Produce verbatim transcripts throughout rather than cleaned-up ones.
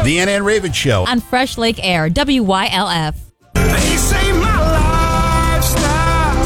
The Ann and Raven Show. On Fresh Lake Air, W Y L F. They say my lifestyle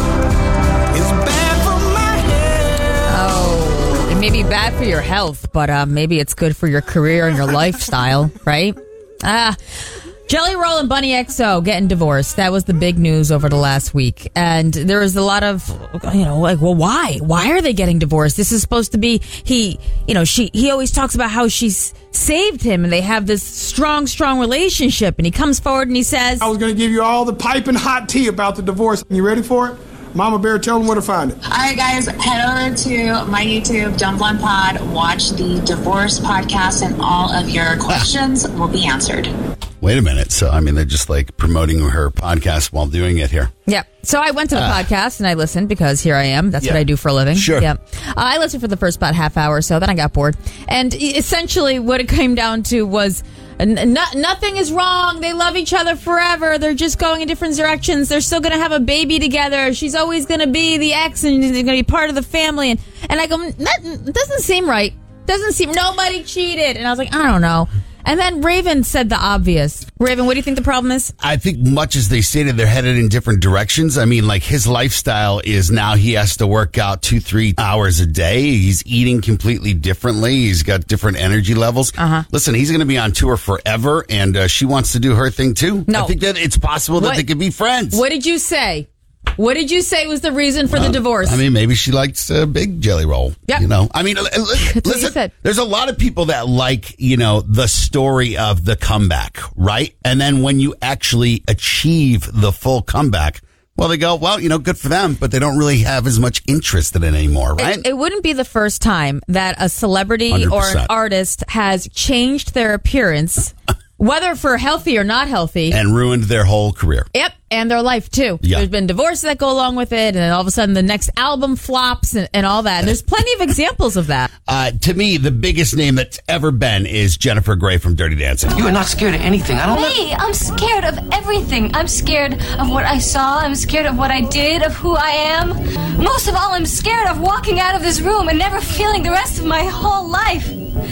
is bad for my health. Oh, it may be bad for your health, but uh, maybe it's good for your career and your lifestyle, right? Ah, Jelly Roll and Bunny X O getting divorced. That was the big news over the last week. And there was a lot of, you know, like, well, why? Why are they getting divorced? This is supposed to be, he, you know, she, he always talks about how she's saved him and they have this strong, strong relationship. And he comes forward and he says, I was going to give you all the piping hot tea about the divorce. You ready for it? Mama Bear, tell them where to find it. All right, guys, head over to my YouTube, Dumb Blonde Pod. Watch the divorce podcast, and all of your questions will be answered. Wait a minute. So, I mean, they're just like promoting her podcast while doing it here. Yeah. So I went to the uh, podcast and I listened because here I am. That's yeah. what I do for a living. Sure. Yeah. Uh, I listened for the first about half hour or so. Then I got bored. And essentially what it came down to was n- nothing is wrong. They love each other forever. They're just going in different directions. They're still going to have a baby together. She's always going to be the ex and she's going to be part of the family. And, and I go, that doesn't seem right. Doesn't seem, nobody cheated. And I was like, I don't know. And then Raven said the obvious. Raven, what do you think the problem is? I think much as they stated, they're headed in different directions. I mean, like his lifestyle is now he has to work out two, three hours a day. He's eating completely differently. He's got different energy levels. Uh-huh. Listen, he's going to be on tour forever, and uh, she wants to do her thing too. No. I think that it's possible that what, they could be friends. What did you say? What did you say was the reason for uh, the divorce? I mean, maybe she likes a uh, big Jelly Roll. Yeah. You know, I mean, listen, there's a lot of people that like, you know, the story of the comeback, right? And then when you actually achieve the full comeback, well, they go, well, you know, good for them, but they don't really have as much interest in it anymore, right? It, it wouldn't be the first time that a celebrity one hundred percent. Or an artist has changed their appearance, whether for healthy or not healthy. And ruined their whole career. Yep, and their life, too. Yeah. There's been divorces that go along with it, and then all of a sudden the next album flops and, and all that. And there's plenty of examples of that. Uh, to me, the biggest name that's ever been is Jennifer Grey from Dirty Dancing. You are not scared of anything. I don't know. Me, I'm scared of everything. I'm scared of what I saw. I'm scared of what I did, of who I am. Most of all, I'm scared of walking out of this room and never feeling the rest of my whole life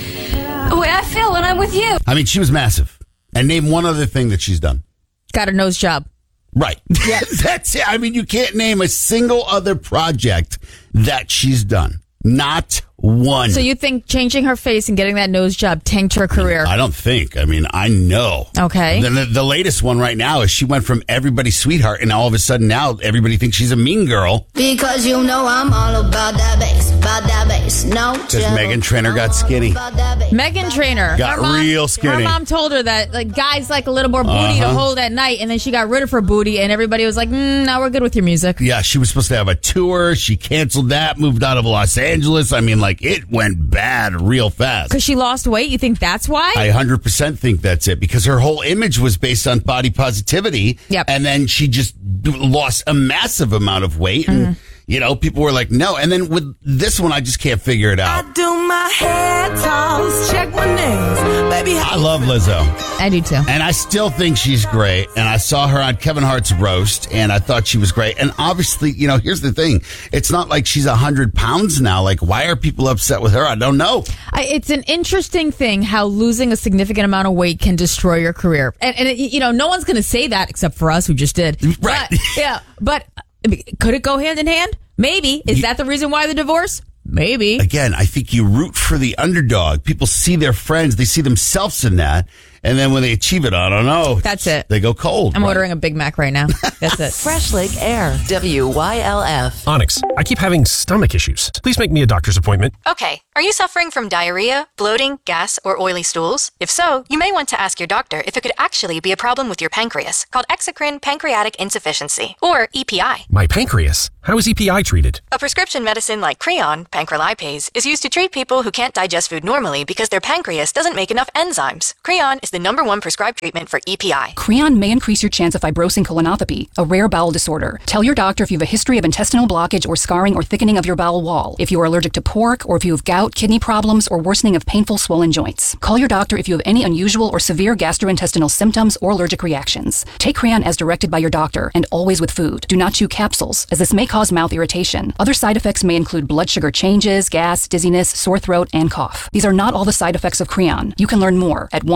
the way I feel when I'm with you. I mean, she was massive. And name one other thing that she's done. Got a nose job. Right. Yeah. That's it. I mean, you can't name a single other project that she's done. Not one. So you think changing her face and getting that nose job tanked her career? I don't think. I mean, I know. Okay. The, the, the latest one right now is she went from everybody's sweetheart, and all of a sudden now everybody thinks she's a mean girl. Because you know I'm all about that bass, about that bass. No. Because Meghan Trainor got skinny. Meghan Trainor got her mom, real skinny. Her mom told her that like guys like a little more booty uh-huh. to hold at night, and then she got rid of her booty, and everybody was like, mm, "No, we're good with your music." Yeah, she was supposed to have a tour. She canceled that, moved out of Los Angeles. I mean, like it went bad real fast. Because she lost weight? You think that's why? I one hundred percent think that's it. Because her whole image was based on body positivity. Yep. And then she just lost a massive amount of weight. And, mm-hmm. you know, people were like, no. And then with this one, I just can't figure it out. I do my hair toss, check my nails. Baby, I love Lizzo. I do too. And I still think she's great. And I saw her on Kevin Hart's roast, and I thought she was great. And obviously, you know, here's the thing. It's not like she's one hundred pounds now. Like, why are people upset with her? I don't know. I, it's an interesting thing how losing a significant amount of weight can destroy your career. And, and it, you know, no one's going to say that except for us who just did. Right. But, yeah. But could it go hand in hand? Maybe. Is you, that the reason why the divorce? Maybe. Again, I think you root for the underdog. People see their friends. They see themselves in that. And then when they achieve it, I don't know. That's it. They go cold. I'm right? ordering a Big Mac right now. That's it. Fresh Lake Air. W Y L F. Onyx, I keep having stomach issues. Please make me a doctor's appointment. Okay. Are you suffering from diarrhea, bloating, gas, or oily stools? If so, you may want to ask your doctor if it could actually be a problem with your pancreas, called exocrine pancreatic insufficiency, or E P I. My pancreas? How is E P I treated? A prescription medicine like Creon, pancrelipase, is used to treat people who can't digest food normally because their pancreas doesn't make enough enzymes. Creon is the number one prescribed treatment for E P I. Creon may increase your chance of fibrosing colonopathy, a rare bowel disorder. Tell your doctor if you have a history of intestinal blockage or scarring or thickening of your bowel wall, if you are allergic to pork, or if you have gout, kidney problems, or worsening of painful swollen joints. Call your doctor if you have any unusual or severe gastrointestinal symptoms or allergic reactions. Take Creon as directed by your doctor, and always with food. Do not chew capsules, as this may cause mouth irritation. Other side effects may include blood sugar changes, gas, dizziness, sore throat, and cough. These are not all the side effects of Creon. You can learn more at one eight hundred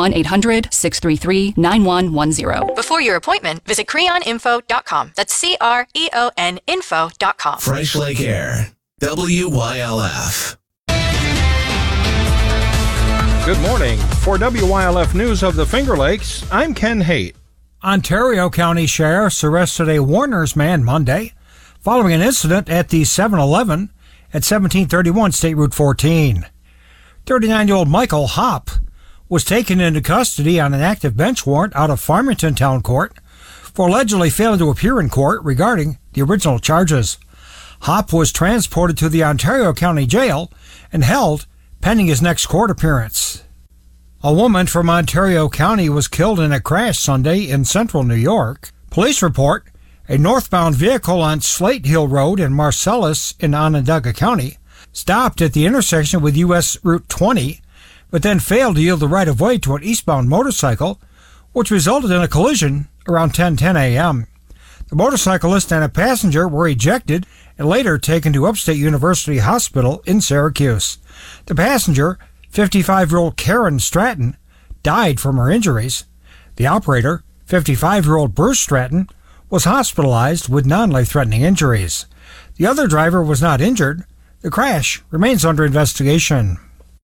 hundred, six three three, nine one one zero. Before your appointment, visit creon info dot com. That's C R E O N info dot com. Fresh Lake Air, W Y L F. Good morning. For W Y L F News of the Finger Lakes, I'm Ken Haight. Ontario County Sheriffs arrested a Warner's man Monday following an incident at the seven eleven at seventeen thirty-one State Route fourteen. thirty-nine-year-old Michael Hopp was taken into custody on an active bench warrant out of Farmington Town Court for allegedly failing to appear in court regarding the original charges. Hopp was transported to the Ontario County Jail and held pending his next court appearance. A woman from Ontario County was killed in a crash Sunday in central New York. Police report a northbound vehicle on Slate Hill Road in Marcellus in Onondaga County stopped at the intersection with U S Route twenty, but then failed to yield the right-of-way to an eastbound motorcycle, which resulted in a collision around ten ten a.m. The motorcyclist and a passenger were ejected and later taken to Upstate University Hospital in Syracuse. The passenger, fifty-five-year-old Karen Stratton, died from her injuries. The operator, fifty-five-year-old Bruce Stratton, was hospitalized with non-life-threatening injuries. The other driver was not injured. The crash remains under investigation.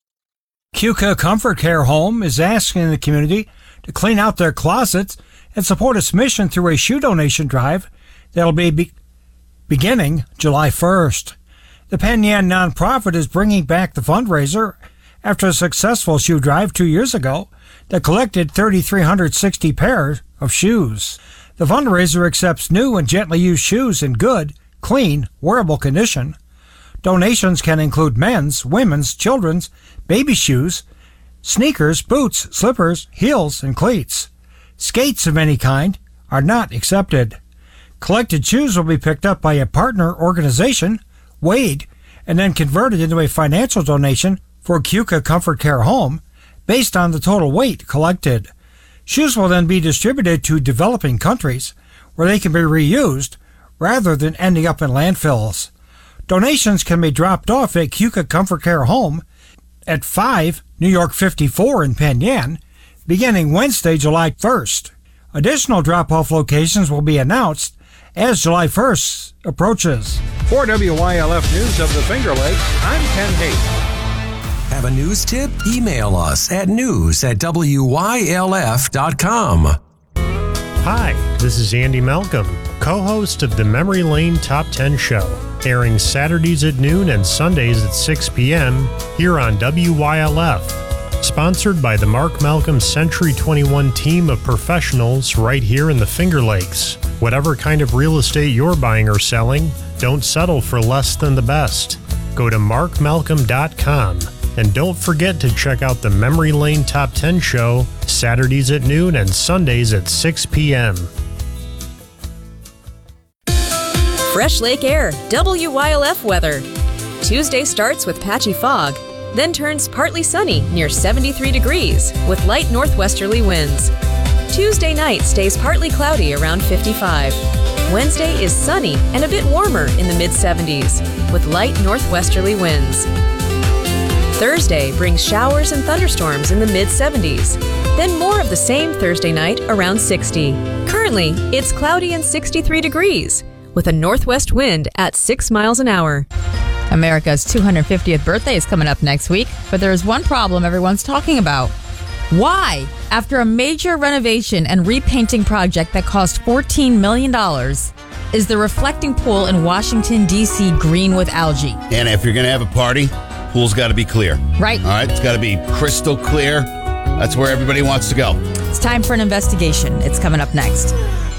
Keuka Comfort Care Home is asking the community to clean out their closets and support its mission through a shoe donation drive that'll be, be beginning July first. The Penn Yan nonprofit is bringing back the fundraiser after a successful shoe drive two years ago that collected three thousand three hundred sixty pairs of shoes. The fundraiser accepts new and gently used shoes in good, clean, wearable condition. Donations can include men's, women's, children's, baby shoes, sneakers, boots, slippers, heels, and cleats. Skates of any kind are not accepted. Collected shoes will be picked up by a partner organization, weighed, and then converted into a financial donation for Keuka Comfort Care Home based on the total weight collected. Shoes will then be distributed to developing countries where they can be reused rather than ending up in landfills. Donations can be dropped off at Keuka Comfort Care Home at five New York fifty-four in Penn Yan beginning Wednesday, July first. Additional drop-off locations will be announced as July first approaches. For W Y L F News of the Finger Lakes, I'm Ken Haight. Have a news tip? Email us at news at W Y L F dot com. Hi, this is Andy Malcolm, co-host of the Memory Lane Top ten Show, airing Saturdays at noon and Sundays at six p.m. here on W Y L F. Sponsored by the Mark Malcolm Century twenty-one team of professionals right here in the Finger Lakes. Whatever kind of real estate you're buying or selling, don't settle for less than the best. Go to mark malcolm dot com and don't forget to check out the Memory Lane Top ten Show Saturdays at noon and Sundays at six p.m. Fresh Lake Air, W Y L F weather. Tuesday starts with patchy fog, then turns partly sunny near seventy-three degrees with light northwesterly winds. Tuesday night stays partly cloudy around fifty-five. Wednesday is sunny and a bit warmer in the mid seventies with light northwesterly winds. Thursday brings showers and thunderstorms in the mid seventies. Then more of the same Thursday night around sixty. Currently, it's cloudy and sixty-three degrees with a northwest wind at six miles an hour. America's two hundred fiftieth birthday is coming up next week, but there is one problem everyone's talking about. Why, after a major renovation and repainting project that cost fourteen million dollars, is the reflecting pool in Washington, D C green with algae? And if you're going to have a party, pool's got to be clear. Right. All right, it's got to be crystal clear. That's where everybody wants to go. It's time for an investigation. It's coming up next.